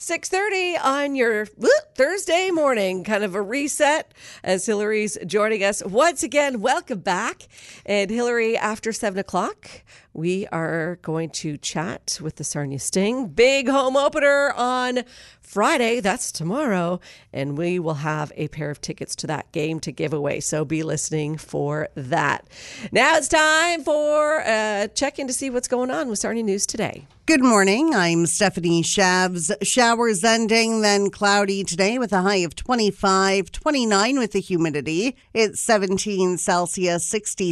6:30 on your Thursday morning, kind of a reset as Hillary's joining us once again. Welcome back. And Hillary, after 7 o'clock, we are going to chat with the Sarnia Sting. Big home opener on Friday. That's tomorrow. And we will have a pair of tickets to that game to give away. So be listening for that. Now it's time for a check-in to see what's going on with Sarnia News Today. Good morning. I'm Stephanie Shabs. Showers ending, then cloudy today with a high of 25, 29 with the humidity. It's 17 Celsius,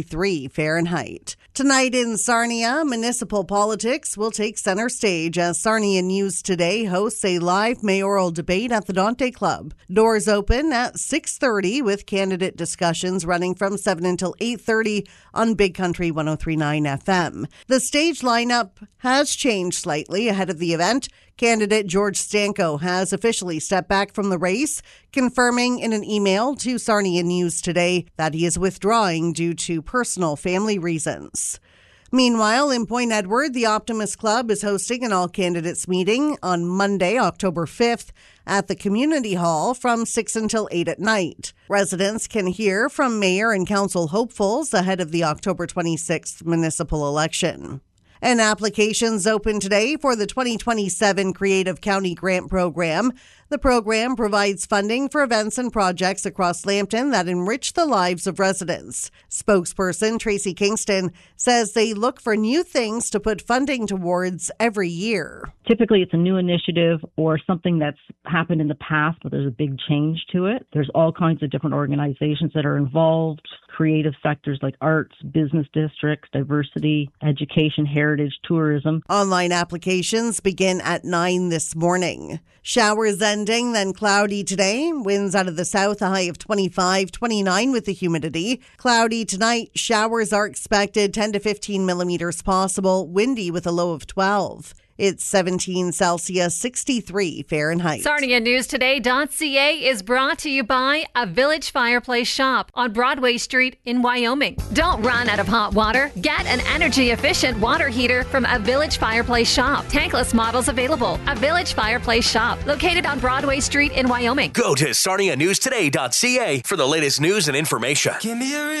63 Fahrenheit. Tonight in Sarnia, municipal politics will take center stage as Sarnia News Today hosts a live mayoral debate at the Dante Club. Doors open at 6:30 with candidate discussions running from 7 until 8:30 on Big Country 103.9 FM. The stage lineup has changed slightly ahead of the event. Candidate George Stanko has officially stepped back from the race, confirming in an email to Sarnia News Today that he is withdrawing due to personal family reasons. Meanwhile, in Point Edward, the Optimist Club is hosting an all-candidates meeting on Monday, October 5th at the Community Hall from 6 until 8 at night. Residents can hear from mayor and council hopefuls ahead of the October 26th municipal election. And applications open today for the 2027 Creative County Grant Program. The program provides funding for events and projects across Lambton that enrich the lives of residents. Spokesperson Tracy Kingston says they look for new things to put funding towards every year. Typically, it's a new initiative or something that's happened in the past, but there's a big change to it. There's all kinds of different organizations that are involved, creative sectors like arts, business districts, diversity, education, heritage, tourism. Online applications begin at 9 this morning. Showers ending, then cloudy today. Winds out of the south, a high of 25, 29 with the humidity. Cloudy tonight. Showers are expected, 10 to 15 millimeters possible. Windy with a low of 12. It's 17 Celsius, 63 Fahrenheit. SarniaNewsToday.ca is brought to you by A Village Fireplace Shop on Broadway Street in Wyoming. Don't run out of hot water. Get an energy-efficient water heater from A Village Fireplace Shop. Tankless models available. A Village Fireplace Shop, located on Broadway Street in Wyoming. Go to SarniaNewsToday.ca for the latest news and information.